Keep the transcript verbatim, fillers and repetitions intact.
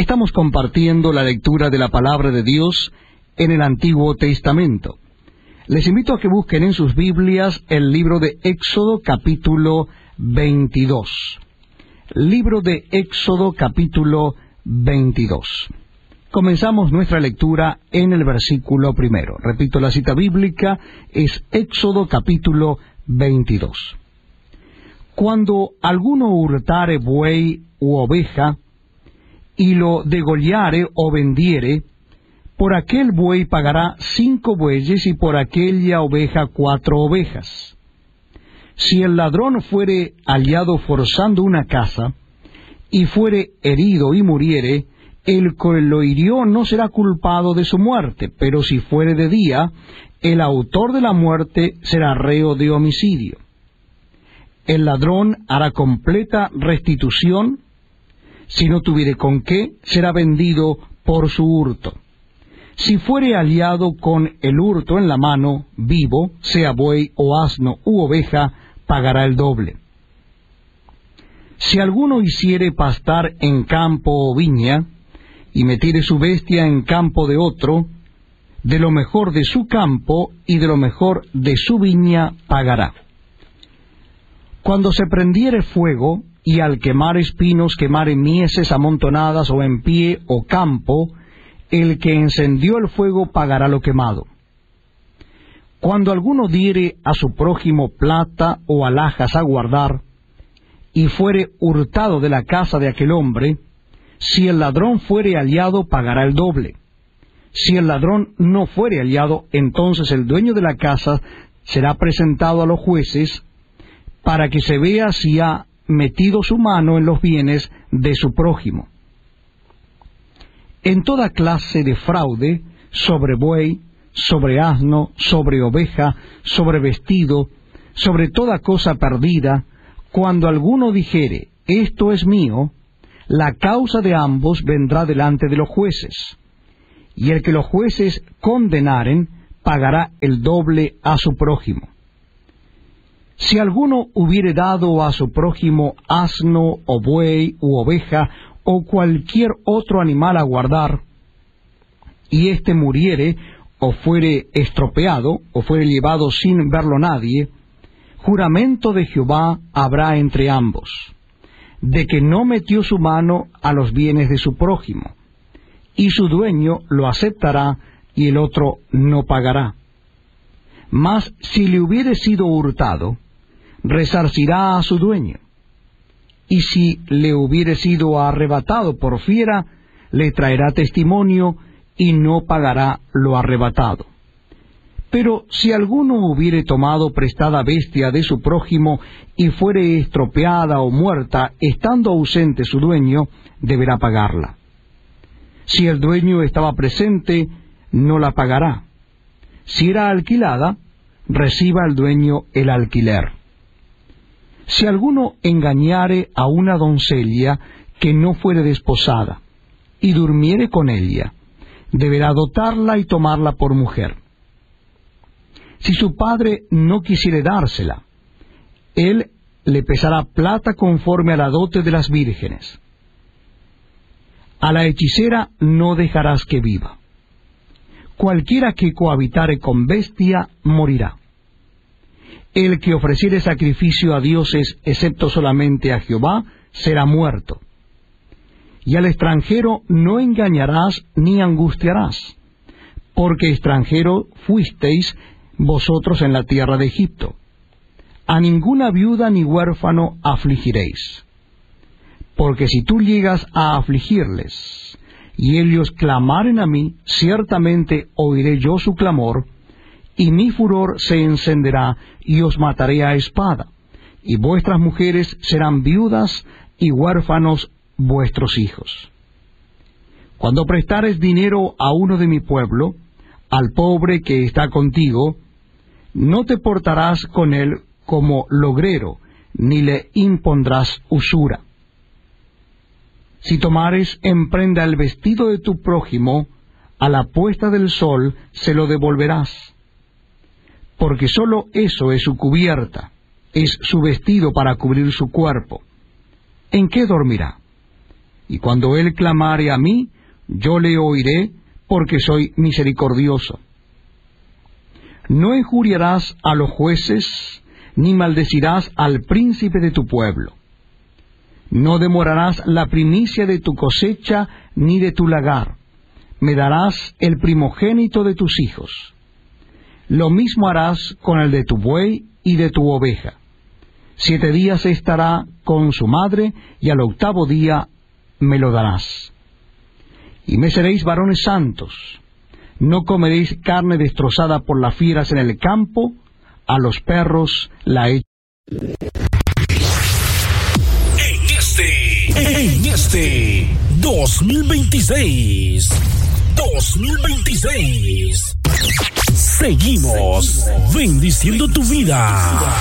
Estamos compartiendo la lectura de la Palabra de Dios en el Antiguo Testamento. Les invito a que busquen en sus Biblias el libro de Éxodo capítulo veintidós. Libro de Éxodo capítulo veintidós. Comenzamos nuestra lectura en el versículo primero. Repito, la cita bíblica es Éxodo capítulo veintidós. Cuando alguno hurtare buey u oveja, y lo degollare o vendiere, por aquel buey pagará cinco bueyes, y por aquella oveja cuatro ovejas. Si el ladrón fuere hallado forzando una casa, y fuere herido y muriere, el que lo hirió no será culpado de su muerte, pero si fuere de día, el autor de la muerte será reo de homicidio. El ladrón hará completa restitución. Si no tuviere con qué, será vendido por su hurto. Si fuere hallado con el hurto en la mano, vivo, sea buey o asno u oveja, pagará el doble. Si alguno hiciere pastar en campo o viña, y metiere su bestia en campo de otro, de lo mejor de su campo y de lo mejor de su viña pagará. Cuando se prendiere fuego, y al quemar espinos quemare mieses amontonadas o en pie o campo, el que encendió el fuego pagará lo quemado. Cuando alguno diere a su prójimo plata o alhajas a guardar, y fuere hurtado de la casa de aquel hombre, si el ladrón fuere hallado, pagará el doble. Si el ladrón no fuere hallado, entonces el dueño de la casa será presentado a los jueces, para que se vea si ha metido su mano en los bienes de su prójimo. En toda clase de fraude, sobre buey, sobre asno, sobre oveja, sobre vestido, sobre toda cosa perdida, cuando alguno dijere, esto es mío, la causa de ambos vendrá delante de los jueces, y el que los jueces condenaren, pagará el doble a su prójimo. Si alguno hubiere dado a su prójimo asno, o buey, u oveja, o cualquier otro animal a guardar, y éste muriere, o fuere estropeado, o fuere llevado sin verlo nadie, juramento de Jehová habrá entre ambos, de que no metió su mano a los bienes de su prójimo, y su dueño lo aceptará, y el otro no pagará. Mas si le hubiere sido hurtado, resarcirá a su dueño, y si le hubiere sido arrebatado por fiera, le traerá testimonio, y no pagará lo arrebatado. Pero si alguno hubiere tomado prestada bestia de su prójimo, y fuere estropeada o muerta, estando ausente su dueño, deberá pagarla. Si el dueño estaba presente, no la pagará. Si era alquilada, reciba el dueño el alquiler. Si alguno engañare a una doncella que no fuere desposada, y durmiere con ella, deberá dotarla y tomarla por mujer. Si su padre no quisiere dársela, él le pesará plata conforme a la dote de las vírgenes. A la hechicera no dejarás que viva. Cualquiera que cohabitare con bestia morirá. El que ofreciere sacrificio a dioses, excepto solamente a Jehová, será muerto. Y al extranjero no engañarás ni angustiarás, porque extranjero fuisteis vosotros en la tierra de Egipto. A ninguna viuda ni huérfano afligiréis. Porque si tú llegas a afligirles, y ellos clamaren a mí, ciertamente oiré yo su clamor, y mi furor se encenderá, y os mataré a espada, y vuestras mujeres serán viudas, y huérfanos vuestros hijos. Cuando prestares dinero a uno de mi pueblo, al pobre que está contigo, no te portarás con él como logrero, ni le impondrás usura. Si tomares en prenda el vestido de tu prójimo, a la puesta del sol se lo devolverás, porque sólo eso es su cubierta, es su vestido para cubrir su cuerpo. ¿En qué dormirá? y cuando él clamare a mí, yo le oiré, porque soy misericordioso. No injuriarás a los jueces, ni maldecirás al príncipe de tu pueblo. No demorarás la primicia de tu cosecha, ni de tu lagar. Me darás el primogénito de tus hijos. Lo mismo harás con el de tu buey y de tu oveja. Siete días estará con su madre, y al octavo día me lo darás. Y me seréis varones santos. No comeréis carne destrozada por las fieras en el campo, a los perros la he... En este, en este dos mil veintiséis, dos mil veintiséis, seguimos bendiciendo tu vida.